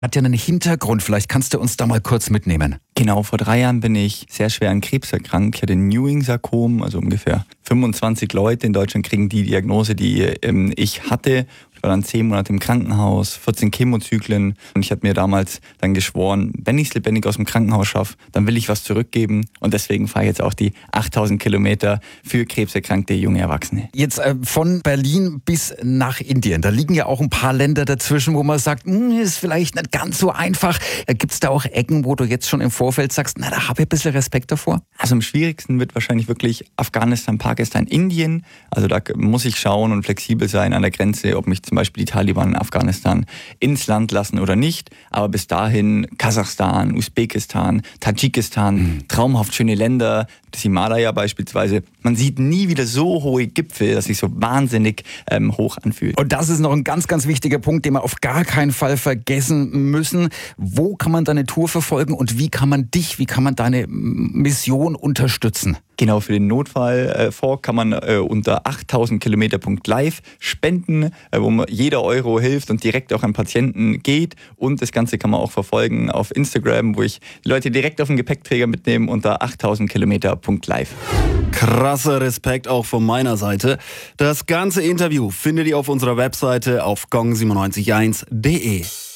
Hat ja einen Hintergrund, vielleicht kannst du uns da mal kurz mitnehmen. Genau, vor 3 Jahren bin ich sehr schwer an Krebs erkrankt. Ich hatte Ewing-Sarkom, also ungefähr 25 Leute in Deutschland kriegen die Diagnose, die ich hatte. Ich war dann 10 Monate im Krankenhaus, 14 Chemozyklen und ich habe mir damals dann geschworen, wenn ich es lebendig aus dem Krankenhaus schaffe, dann will ich was zurückgeben und deswegen fahre ich jetzt auch die 8000 Kilometer für krebserkrankte junge Erwachsene. Jetzt von Berlin bis nach Indien, da liegen ja auch ein paar Länder dazwischen, wo man sagt, ist vielleicht nicht ganz so einfach. Gibt es da auch Ecken, wo du jetzt schon im Vorfeld sagst, na, da habe ich ein bisschen Respekt davor? Also am schwierigsten wird wahrscheinlich wirklich Afghanistan, Pakistan, Indien. Also da muss ich schauen und flexibel sein an der Grenze, ob mich zum Beispiel die Taliban in Afghanistan ins Land lassen oder nicht. Aber bis dahin Kasachstan, Usbekistan, Tadschikistan, traumhaft schöne Länder, das Himalaya beispielsweise. Man sieht nie wieder so hohe Gipfel, dass sich so wahnsinnig hoch anfühlt. Und das ist noch ein ganz, ganz wichtiger Punkt, den wir auf gar keinen Fall vergessen müssen. Wo kann man deine Tour verfolgen und wie kann man deine Mission unterstützen? Genau, für den Notfallfonds kann man unter 8000kilometer.live spenden, wo jeder Euro hilft und direkt auch an Patienten geht. Und das Ganze kann man auch verfolgen auf Instagram, wo ich Leute direkt auf den Gepäckträger mitnehme unter 8000kilometer.live. Krasser Respekt auch von meiner Seite. Das ganze Interview findet ihr auf unserer Webseite auf gong971.de.